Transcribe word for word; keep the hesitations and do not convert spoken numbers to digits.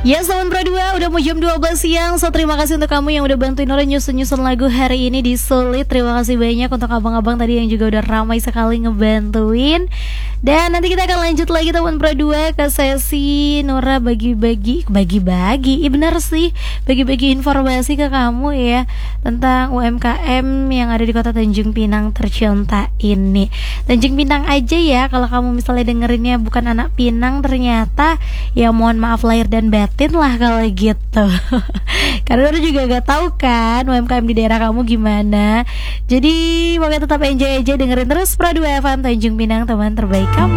Ya, selamat Pro dua, udah mau jam dua belas siang. So, terima kasih untuk kamu yang udah bantuin Nora nyusun-nyusun lagu hari ini di Sulit. Terima kasih banyak untuk abang-abang tadi yang juga udah ramai sekali ngebantuin. Dan nanti kita akan lanjut lagi teman Pro dua ke sesi Nora bagi-bagi Bagi-bagi, iya bener sih, bagi-bagi informasi ke kamu ya tentang U M K M yang ada di kota Tanjung Pinang tercinta ini. Tanjung Pinang aja ya, kalau kamu misalnya dengerinnya bukan anak Pinang, ternyata ya mohon maaf lahir dan batin lah kalau gitu. Karena Nora juga gak tahu kan U M K M di daerah kamu gimana. Jadi pokoknya tetap enjoy aja, dengerin terus Pro dua F M Tanjung Pinang, teman terbaik kamu.